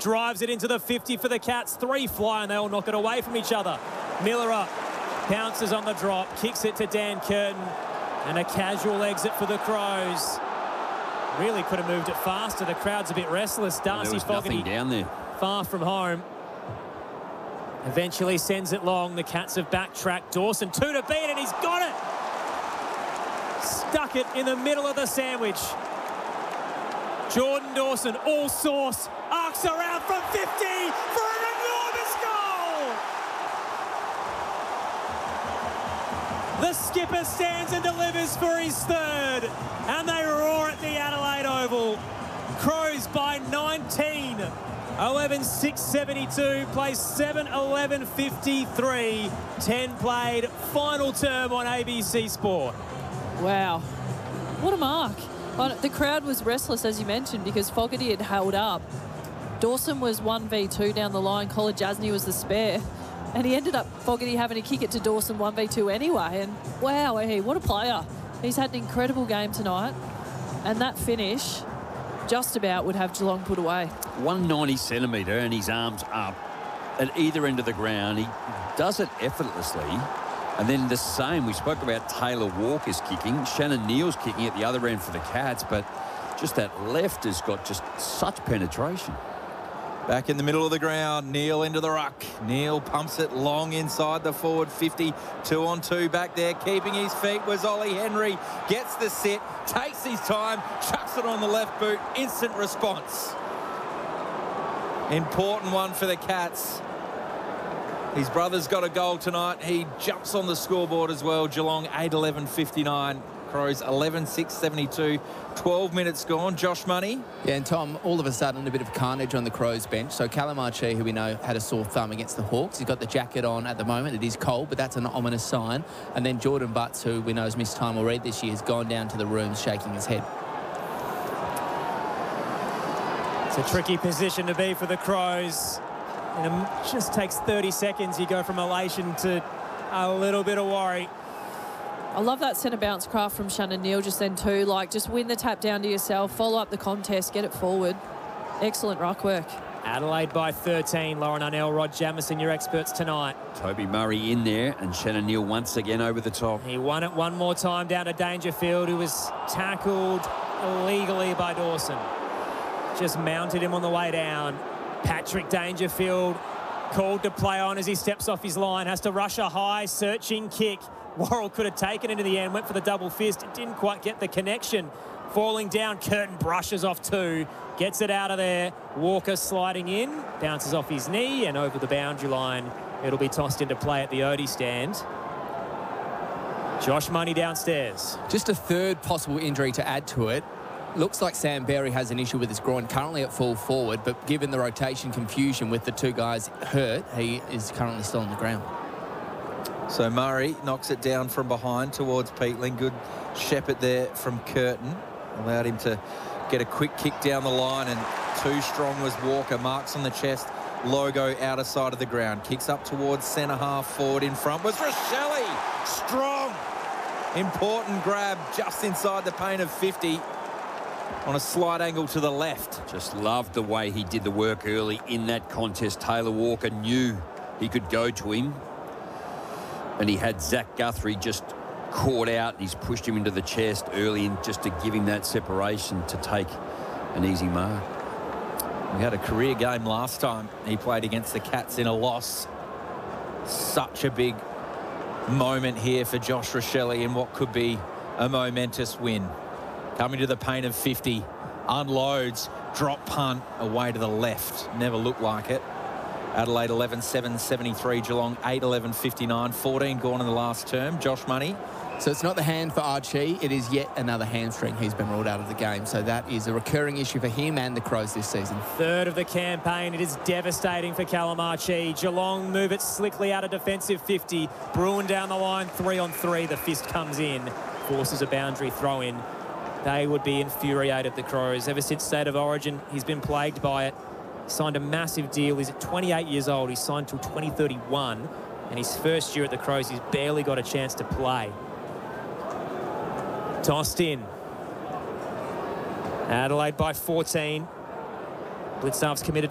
drives it into the 50 for the Cats. 3 fly and they all knock it away from each other. Miller up, bounces on the drop, kicks it to Dan Curtin, and a casual exit for the Crows. Really could have moved it faster. The crowd's a bit restless. Darcy Fogarty down there, far from home. Eventually sends it long. The Cats have backtracked. Dawson 2 to beat, and he's got it. Stuck it in the middle of the sandwich. Jordan Dawson, all sauce, arcs around from 50 for an enormous goal. The skipper stands and delivers for his third, and they roar at the Adelaide Oval. Crows by 19. 11-6-72, plays 7-11-53. 10 played, final term on ABC Sport. Wow, what a mark. The crowd was restless, as you mentioned, because Fogarty had held up. Dawson was 1v2 down the line. Colin Jasny was the spare. And he ended up, Fogarty, having to kick it to Dawson 1v2 anyway. And wow, what a player. He's had an incredible game tonight. And that finish just about would have Geelong put away. 190 centimetre and his arms up at either end of the ground. He does it effortlessly. And then the same, we spoke about Taylor Walker's kicking. Shannon Neal's kicking at the other end for the Cats, but just that left has got just such penetration. Back in the middle of the ground, Neal into the ruck. Neal pumps it long inside the forward 50. 2-on-2 back there. Keeping his feet was Ollie Henry. Gets the sit, takes his time, chucks it on the left boot. Instant response. Important one for the Cats. His brother's got a goal tonight. He jumps on the scoreboard as well. Geelong 8-11-59. Crows 11-6-72. 12 minutes gone. Josh Money. Yeah, and Tom, all of a sudden a bit of carnage on the Crows bench. So Callum Archie, who we know had a sore thumb against the Hawks, he's got the jacket on at the moment. It is cold, but that's an ominous sign. And then Jordan Butts, who we know has missed time already this year, has gone down to the rooms shaking his head. It's a tricky position to be for the Crows. And it just takes 30 seconds. You go from elation to a little bit of worry. I love that centre bounce craft from Shannon Neal just then too. Like, just win the tap down to yourself, follow up the contest, get it forward. Excellent ruck work. Adelaide by 13. Lauren Arnell, Rod Jamieson, your experts tonight. Toby Murray in there and Shannon Neal once again over the top. He won it one more time down to Dangerfield, who was tackled illegally by Dawson. Just mounted him on the way down. Patrick Dangerfield called to play on as he steps off his line. Has to rush a high, searching kick. Worrell could have taken it into the end. Went for the double fist. It didn't quite get the connection. Falling down, Curtin brushes off 2. Gets it out of there. Walker sliding in. Bounces off his knee and over the boundary line. It'll be tossed into play at the Odie stand. Josh Money downstairs. Just a third possible injury to add to it. Looks like Sam Berry has an issue with his groin, currently at full forward, but given the rotation confusion with the 2 guys hurt, he is currently still on the ground. So Murray knocks it down from behind towards Peatling. Good shepherd there from Curtin. Allowed him to get a quick kick down the line, and too strong was Walker. Marks on the chest, logo outer side of the ground. Kicks up towards centre half, forward in front was Rochelle. Strong. Important grab just inside the paint of 50. On a slight angle to the left. Just loved the way he did the work early in that contest. Taylor Walker knew he could go to him. And he had Zach Guthrie just caught out. He's pushed him into the chest early and just to give him that separation to take an easy mark. We had a career game last time he played against the Cats in a loss. Such a big moment here for Josh Rochelle in what could be a momentous win. Coming to the paint of 50, unloads, drop punt away to the left. Never looked like it. Adelaide 11-7-73, Geelong 8-11-59, 14 gone in the last term. Josh Money. So it's not the hand for Archie, it is yet another hamstring. He's been ruled out of the game. So that is a recurring issue for him and the Crows this season. Third of the campaign. It is devastating for Callum Archie. Geelong move it slickly out of defensive 50. Bruin down the line, 3-on-3. The fist comes in, forces a boundary throw in. They would be infuriated, the Crows. Ever since State of Origin, he's been plagued by it. Signed a massive deal. He's at 28 years old. He's signed till 2031. And his first year at the Crows, he's barely got a chance to play. Tossed in. Adelaide by 14. Blitzarv's committed